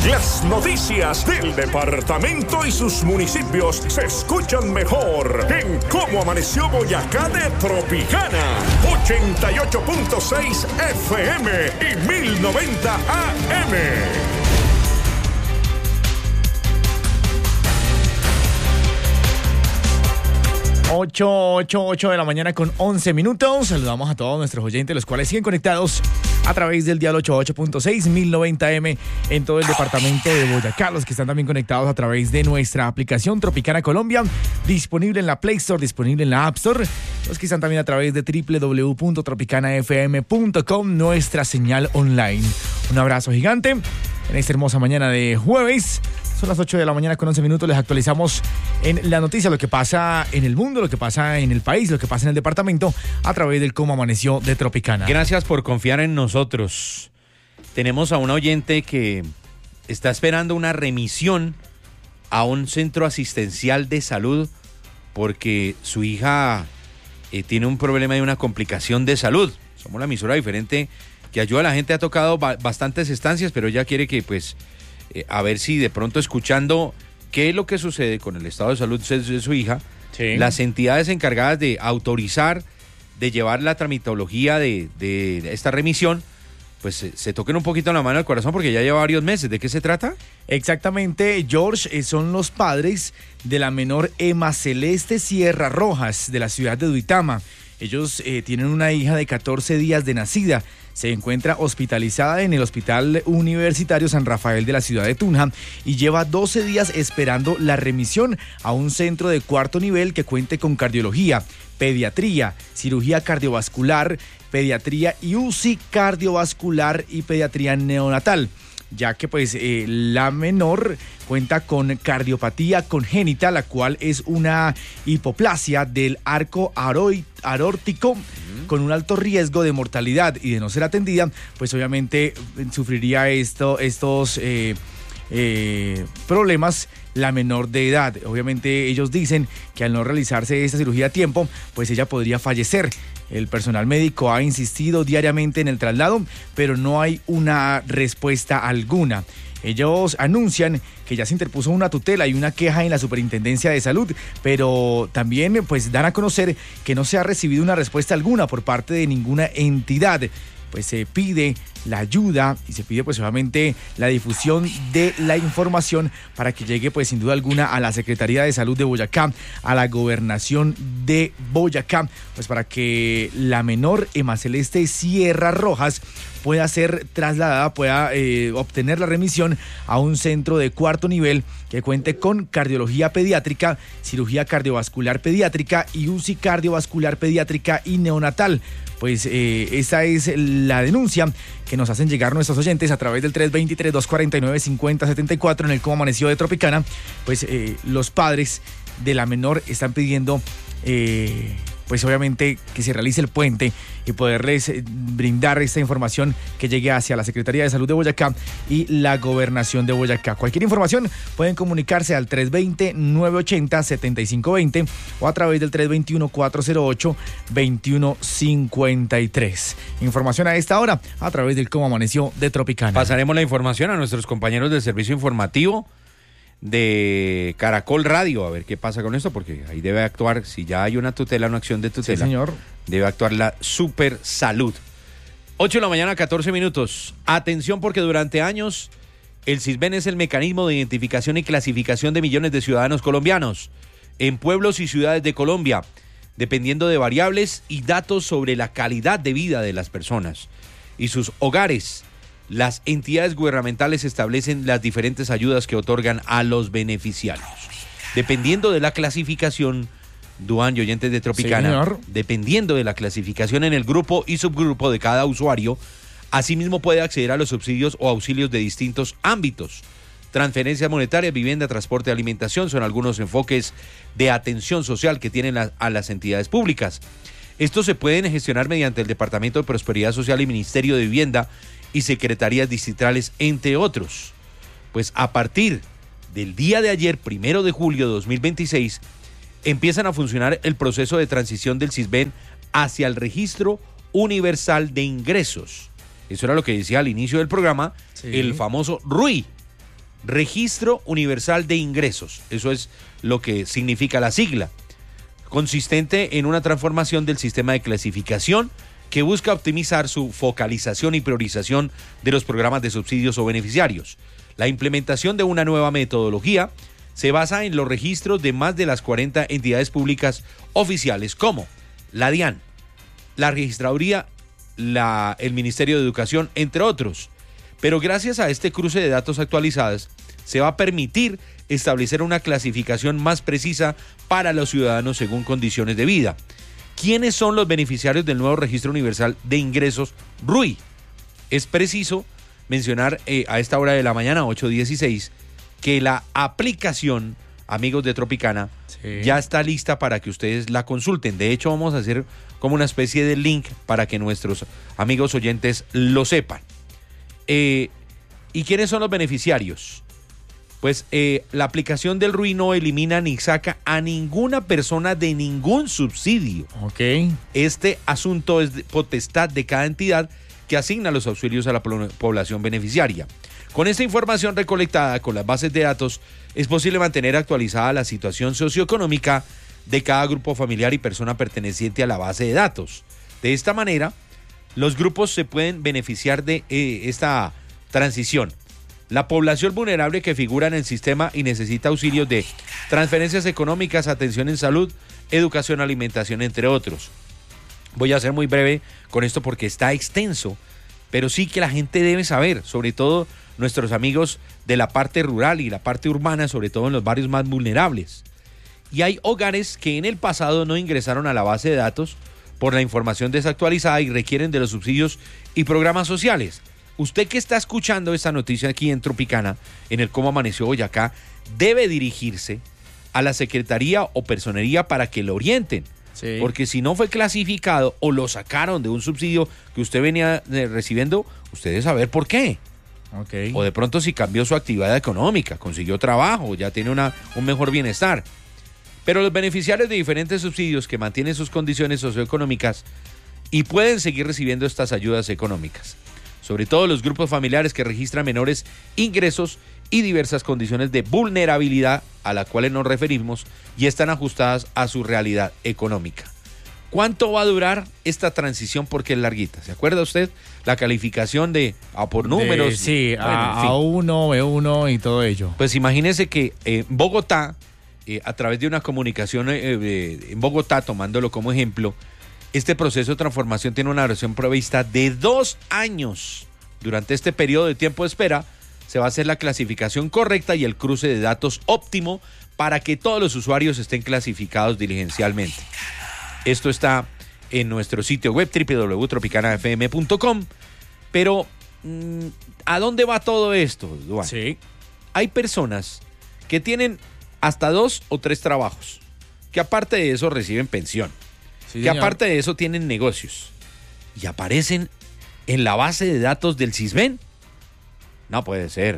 Las noticias del departamento y sus municipios se escuchan mejor en Cómo Amaneció Boyacá de Tropicana. 88.6 FM y 1090 AM. 8 de la mañana con 11 minutos. Saludamos a todos nuestros oyentes, los cuales siguen conectados a través del dial 88.6, 1090M en todo el departamento de Boyacá. Los que están también conectados a través de nuestra aplicación Tropicana Colombia, disponible en la Play Store, disponible en la App Store. Los que están también a través de www.tropicanafm.com, nuestra señal online. Un abrazo gigante en esta hermosa mañana de jueves. Son las 8 de la mañana con 11 minutos. Les actualizamos en la noticia lo que pasa en el mundo, lo que pasa en el país, lo que pasa en el departamento a través del Cómo Amaneció de Tropicana. Gracias por confiar en nosotros. Tenemos a un oyente que está esperando una remisión a un centro asistencial de salud porque su hija tiene un problema y una complicación de salud. Somos la emisora diferente que ayuda a la gente. Ha tocado bastantes estancias, pero ella quiere que a ver si de pronto escuchando qué es lo que sucede con el estado de salud de su hija, sí, las entidades encargadas de autorizar, de llevar la tramitología de esta remisión, pues se toquen un poquito la mano al corazón porque ya lleva varios meses. ¿De qué se trata? Exactamente, George, son los padres de la menor Emma Celeste Sierra Rojas de la ciudad de Duitama. Ellos tienen una hija de 14 días de nacida. Se encuentra hospitalizada en el Hospital Universitario San Rafael de la ciudad de Tunja y lleva 12 días esperando la remisión a un centro de cuarto nivel que cuente con cardiología, pediatría, cirugía cardiovascular, pediatría y UCI cardiovascular y pediatría neonatal, ya que la menor cuenta con cardiopatía congénita, la cual es una hipoplasia del arco aórtico con un alto riesgo de mortalidad, y de no ser atendida, pues obviamente sufriría estos problemas la menor de edad. Obviamente ellos dicen que al no realizarse esta cirugía a tiempo, pues ella podría fallecer. El personal médico ha insistido diariamente en el traslado, pero no hay una respuesta alguna. Ellos anuncian que ya se interpuso una tutela y una queja en la Superintendencia de Salud, pero también dan a conocer que no se ha recibido una respuesta alguna por parte de ninguna entidad. Pues se pide la ayuda y se pide obviamente la difusión de la información para que llegue sin duda alguna a la Secretaría de Salud de Boyacá, a la Gobernación de Boyacá, para que la menor Emma Celeste Sierra Rojas pueda ser trasladada, pueda obtener la remisión a un centro de cuarto nivel que cuente con cardiología pediátrica, cirugía cardiovascular pediátrica y UCI cardiovascular pediátrica y neonatal. Esa es la denuncia que nos hacen llegar nuestros oyentes a través del 323-249-5074 en el Cómo Amaneció de Tropicana. Los padres de la menor están pidiendo obviamente que se realice el puente y poderles brindar esta información que llegue hacia la Secretaría de Salud de Boyacá y la Gobernación de Boyacá. Cualquier información pueden comunicarse al 320-980-7520 o a través del 321-408-2153. Información a esta hora a través del Cómo Amaneció de Tropicana. Pasaremos la información a nuestros compañeros del servicio informativo de Caracol Radio, a ver qué pasa con esto, porque ahí debe actuar, si ya hay una tutela, una acción de tutela, sí, señor, debe actuar la Super Salud. 8 de la mañana, 14 minutos. Atención, porque durante años el Sisbén es el mecanismo de identificación y clasificación de millones de ciudadanos colombianos en pueblos y ciudades de Colombia, dependiendo de variables y datos sobre la calidad de vida de las personas y sus hogares. Las entidades gubernamentales establecen las diferentes ayudas que otorgan a los beneficiarios. Dependiendo de la clasificación, Duan y oyentes de Tropicana, sí, dependiendo de la clasificación en el grupo y subgrupo de cada usuario, asimismo puede acceder a los subsidios o auxilios de distintos ámbitos. Transferencias monetarias, vivienda, transporte, alimentación son algunos enfoques de atención social que tienen a las entidades públicas. Estos se pueden gestionar mediante el Departamento de Prosperidad Social y Ministerio de Vivienda y secretarías distritales, entre otros. A partir del día de ayer, 1 de julio de 2026, empiezan a funcionar el proceso de transición del Sisbén hacia el Registro Universal de Ingresos. Eso era lo que decía al inicio del programa, sí, el famoso RUI, Registro Universal de Ingresos. Eso es lo que significa la sigla, consistente en una transformación del sistema de clasificación que busca optimizar su focalización y priorización de los programas de subsidios o beneficiarios. La implementación de una nueva metodología se basa en los registros de más de las 40 entidades públicas oficiales como la DIAN, la Registraduría, el Ministerio de Educación, entre otros. Pero gracias a este cruce de datos actualizados, se va a permitir establecer una clasificación más precisa para los ciudadanos según condiciones de vida. ¿Quiénes son los beneficiarios del nuevo Registro Universal de Ingresos, RUI? Es preciso mencionar a esta hora de la mañana, 8:16, que la aplicación, amigos de Tropicana, ya está lista para que ustedes la consulten. De hecho, vamos a hacer como una especie de link para que nuestros amigos oyentes lo sepan. ¿Y quiénes son los beneficiarios? Pues la aplicación del RUI no elimina ni saca a ninguna persona de ningún subsidio. Ok. Este asunto es de potestad de cada entidad que asigna los auxilios a la población beneficiaria. Con esta información recolectada con las bases de datos, es posible mantener actualizada la situación socioeconómica de cada grupo familiar y persona perteneciente a la base de datos. De esta manera, los grupos se pueden beneficiar de esta transición. La población vulnerable que figura en el sistema y necesita auxilios de transferencias económicas, atención en salud, educación, alimentación, entre otros. Voy a ser muy breve con esto porque está extenso, pero sí que la gente debe saber, sobre todo nuestros amigos de la parte rural y la parte urbana, sobre todo en los barrios más vulnerables. Y hay hogares que en el pasado no ingresaron a la base de datos por la información desactualizada y requieren de los subsidios y programas sociales. Usted que está escuchando esta noticia aquí en Tropicana, en el Cómo Amaneció Boyacá, debe dirigirse a la Secretaría o Personería para que lo orienten. Sí. Porque si no fue clasificado o lo sacaron de un subsidio que usted venía recibiendo, usted debe saber por qué. Okay. O de pronto si cambió su actividad económica, consiguió trabajo, ya tiene un mejor bienestar. Pero los beneficiarios de diferentes subsidios que mantienen sus condiciones socioeconómicas y pueden seguir recibiendo estas ayudas económicas. Sobre todo los grupos familiares que registran menores ingresos y diversas condiciones de vulnerabilidad a las cuales nos referimos y están ajustadas a su realidad económica. ¿Cuánto va a durar esta transición? Porque es larguita. ¿Se acuerda usted? La calificación de por números. Sí, bueno, A1, B1 y todo ello. Pues imagínese que en Bogotá, a través de una comunicación en Bogotá, tomándolo como ejemplo, este proceso de transformación tiene una duración prevista de 2 años. Durante este periodo de tiempo de espera, se va a hacer la clasificación correcta y el cruce de datos óptimo para que todos los usuarios estén clasificados diligencialmente. Esto está en nuestro sitio web www.tropicanafm.com. Pero, ¿a dónde va todo esto, Duan? Sí. Hay personas que tienen hasta 2 o 3 trabajos, que aparte de eso reciben pensión, sí, que aparte de eso tienen negocios y aparecen en la base de datos del Sisbén. No puede ser.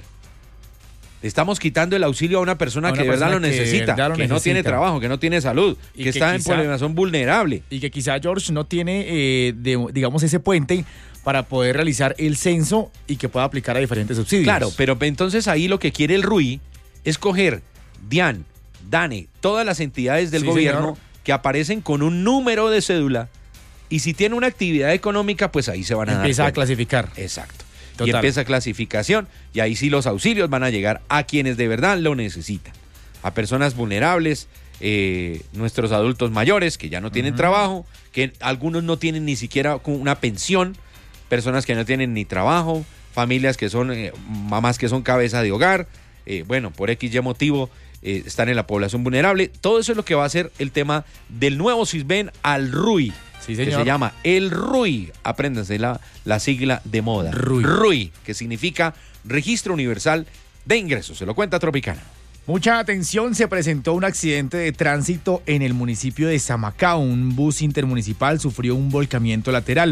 Le estamos quitando el auxilio a una persona que de verdad lo necesita, que no tiene trabajo, que no tiene salud, que está en población vulnerable. Y que quizá George no tiene, digamos, ese puente para poder realizar el censo y que pueda aplicar a diferentes subsidios. Claro, pero entonces ahí lo que quiere el RUI es coger DIAN, DANE, todas las entidades del gobierno, señor, que aparecen con un número de cédula, y si tiene una actividad económica, pues ahí se van a dar cuenta. Empieza a clasificar. Exacto. Total. Y empieza clasificación, y ahí sí los auxilios van a llegar a quienes de verdad lo necesitan. A personas vulnerables, nuestros adultos mayores que ya no tienen trabajo, que algunos no tienen ni siquiera una pensión, personas que no tienen ni trabajo, familias que son mamás que son cabeza de hogar, bueno, por XY motivo están en la población vulnerable. Todo eso es lo que va a hacer el tema del nuevo Sisbén al RUI. Sí, señor. Que se llama el RUI. Apréndanse la sigla de moda. RUI, que significa Registro Universal de Ingresos. Se lo cuenta Tropicana. Mucha atención, se presentó un accidente de tránsito en el municipio de Samacao. Un bus intermunicipal sufrió un volcamiento lateral.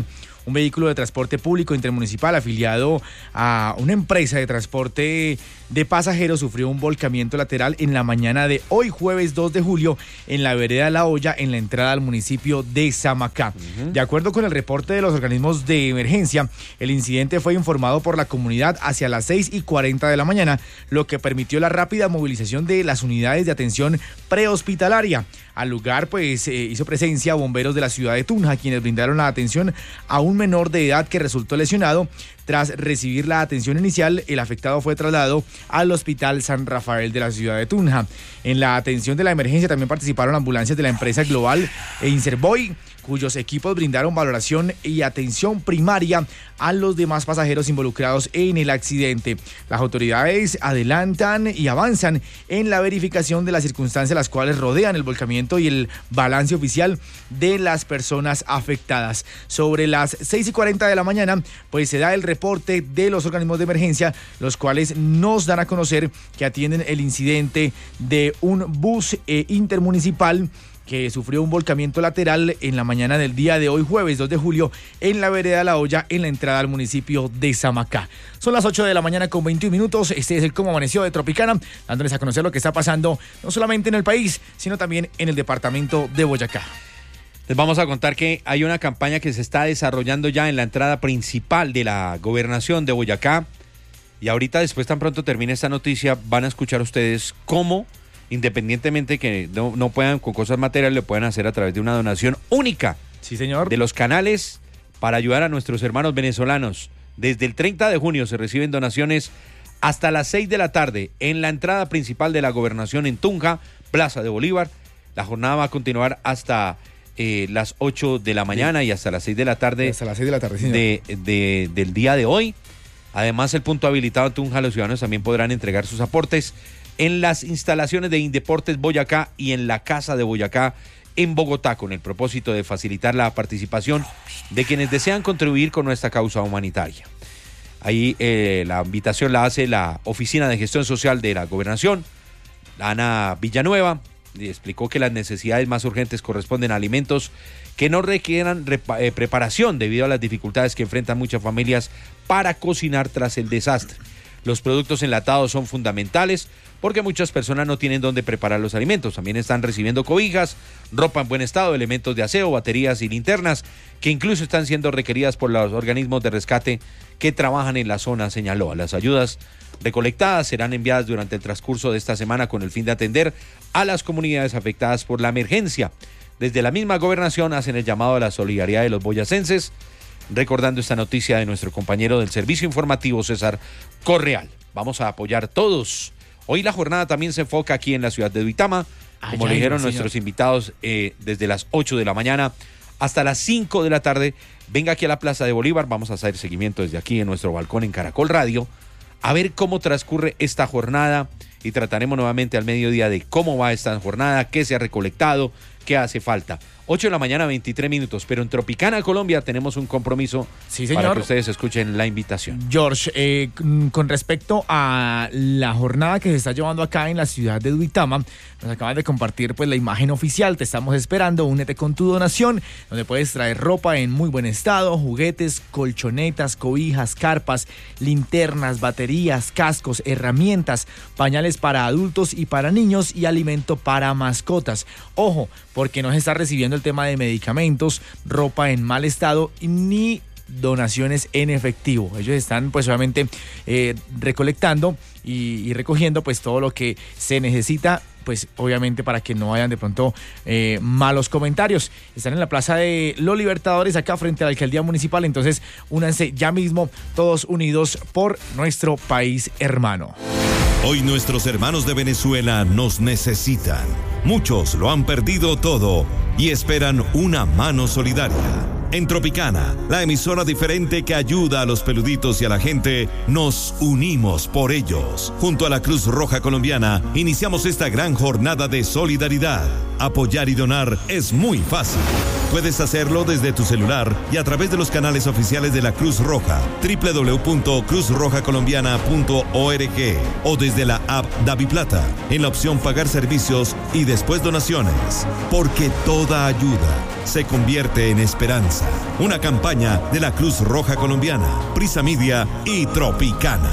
un vehículo de transporte público intermunicipal afiliado a una empresa de transporte de pasajeros sufrió un volcamiento lateral en la mañana de hoy, jueves 2 de julio, en la vereda La Olla, en la entrada al municipio de Samacá. De acuerdo con el reporte de los organismos de emergencia, el incidente fue informado por la comunidad hacia las 6:40 de la mañana, lo que permitió la rápida movilización de las unidades de atención prehospitalaria. Al lugar, pues, hizo presencia bomberos de la ciudad de Tunja, quienes brindaron la atención a un menor de edad que resultó lesionado. Tras recibir la atención inicial, el afectado fue trasladado al Hospital San Rafael de la ciudad de Tunja. En la atención de la emergencia también participaron ambulancias de la empresa Global e Inserboy, cuyos equipos brindaron valoración y atención primaria a los demás pasajeros involucrados en el accidente. Las autoridades adelantan y avanzan en la verificación de las circunstancias las cuales rodean el volcamiento y el balance oficial de las personas afectadas. Sobre las 6:40 de la mañana, pues se da el reporte de los organismos de emergencia, los cuales nos dan a conocer que atienden el incidente de un bus intermunicipal que sufrió un volcamiento lateral en la mañana del día de hoy, jueves 2 de julio, en la vereda La Olla, en la entrada al municipio de Samacá. Son las 8 de la mañana con 21 minutos. Este es el Cómo Amaneció de Tropicana, dándoles a conocer lo que está pasando no solamente en el país, sino también en el departamento de Boyacá. Les vamos a contar que hay una campaña que se está desarrollando ya en la entrada principal de la gobernación de Boyacá. Y ahorita, después, tan pronto termine esta noticia, van a escuchar ustedes cómo, independientemente que no puedan con cosas materiales, le pueden hacer a través de una donación única. Sí, señor. De los canales para ayudar a nuestros hermanos venezolanos. Desde el 30 de junio se reciben donaciones hasta las 6 de la tarde en la entrada principal de la gobernación en Tunja, Plaza de Bolívar. La jornada va a continuar hasta las 8 de la mañana y hasta las 6 de la tarde. Hasta las 6 de la tarde, señor. Del día de hoy. Además, el punto habilitado en Tunja, los ciudadanos también podrán entregar sus aportes en las instalaciones de Indeportes Boyacá y en la Casa de Boyacá en Bogotá, con el propósito de facilitar la participación de quienes desean contribuir con nuestra causa humanitaria. Ahí la invitación la hace la Oficina de Gestión Social de la Gobernación, Ana Villanueva, y explicó que las necesidades más urgentes corresponden a alimentos que no requieran preparación debido a las dificultades que enfrentan muchas familias para cocinar tras el desastre. Los productos enlatados son fundamentales porque muchas personas no tienen dónde preparar los alimentos. También están recibiendo cobijas, ropa en buen estado, elementos de aseo, baterías y linternas que incluso están siendo requeridas por los organismos de rescate que trabajan en la zona, señaló. Las ayudas recolectadas serán enviadas durante el transcurso de esta semana con el fin de atender a las comunidades afectadas por la emergencia. Desde la misma gobernación hacen el llamado a la solidaridad de los boyacenses, recordando esta noticia de nuestro compañero del servicio informativo César Correal. Vamos a apoyar todos. Hoy la jornada también se enfoca aquí en la ciudad de Duitama, como le dijeron nuestros invitados, desde las 8 de la mañana hasta las 5 de la tarde. Venga aquí a la Plaza de Bolívar, vamos a hacer seguimiento desde aquí en nuestro balcón en Caracol Radio, a ver cómo transcurre esta jornada y trataremos nuevamente al mediodía de cómo va esta jornada, qué se ha recolectado, qué hace falta. 8 de la mañana, 23 minutos, pero en Tropicana, Colombia, tenemos un compromiso, sí, señor, para que ustedes escuchen la invitación. George, con respecto a la jornada que se está llevando acá en la ciudad de Duitama, nos acaban de compartir pues la imagen oficial. Te estamos esperando, únete con tu donación, donde puedes traer ropa en muy buen estado, juguetes, colchonetas, cobijas, carpas, linternas, baterías, cascos, herramientas, pañales para adultos y para niños y alimento para mascotas. Ojo, porque no se está recibiendo el tema de medicamentos, ropa en mal estado ni donaciones en efectivo. Ellos están pues obviamente recolectando y recogiendo pues todo lo que se necesita, pues obviamente para que no hayan de pronto malos comentarios. Están en la Plaza de los Libertadores, acá frente a la Alcaldía Municipal, entonces únanse ya mismo, todos unidos por nuestro país hermano. Hoy nuestros hermanos de Venezuela nos necesitan. Muchos lo han perdido todo y esperan una mano solidaria. En Tropicana, la emisora diferente que ayuda a los peluditos y a la gente, nos unimos por ellos. Junto a la Cruz Roja Colombiana, iniciamos esta gran jornada de solidaridad. Apoyar y donar es muy fácil. Puedes hacerlo desde tu celular y a través de los canales oficiales de la Cruz Roja, www.cruzrojacolombiana.org, o desde la app DaviPlata, en la opción Pagar Servicios y después Donaciones. Porque toda ayuda se convierte en esperanza. Una campaña de la Cruz Roja Colombiana, Prisa Media y Tropicana.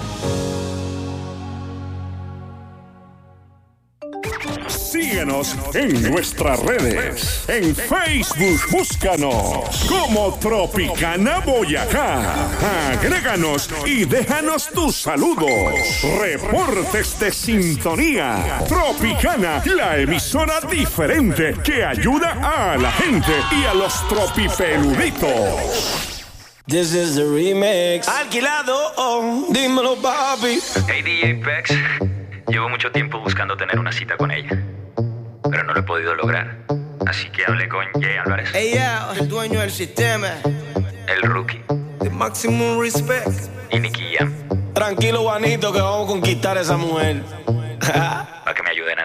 Síguenos en nuestras redes. En Facebook, búscanos como Tropicana Boyacá. Agréganos y déjanos tus saludos. Reportes de sintonía. Tropicana, la emisora diferente que ayuda a la gente y a los tropipeluditos. This is the remix. Alquilado, oh, dímelo, papi. Hey DJ Pex, llevo mucho tiempo buscando tener una cita con ella, pero no lo he podido lograr. Así que hablé con Jay Álvarez. Hey, yeah, el dueño del sistema. El rookie. The maximum respect. Y Nicky Jam. Tranquilo, Juanito, que vamos a conquistar a esa mujer. Para que me ayuden